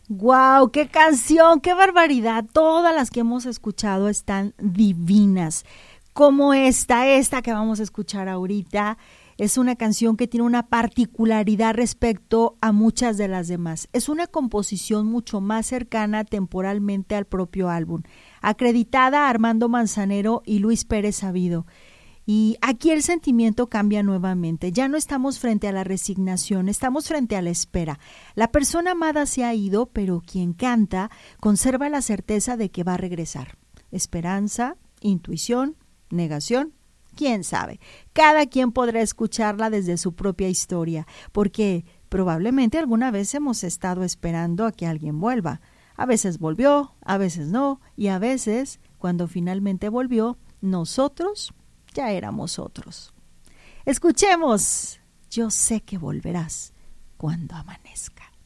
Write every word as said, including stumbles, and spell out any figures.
¡Guau! ¡Qué canción! ¡Qué barbaridad! Todas las que hemos escuchado están divinas. Como esta, esta que vamos a escuchar ahorita, es una canción que tiene una particularidad respecto a muchas de las demás. Es una composición mucho más cercana temporalmente al propio álbum, acreditada a Armando Manzanero y Luis Pérez Sabido. Y aquí el sentimiento cambia nuevamente. Ya no estamos frente a la resignación, estamos frente a la espera. La persona amada se ha ido, pero quien canta conserva la certeza de que va a regresar. Esperanza, intuición, negación, quién sabe. Cada quien podrá escucharla desde su propia historia, porque probablemente alguna vez hemos estado esperando a que alguien vuelva. A veces volvió, a veces no, y a veces, cuando finalmente volvió, nosotros ya éramos otros. Escuchemos, yo sé que volverás cuando amanezca.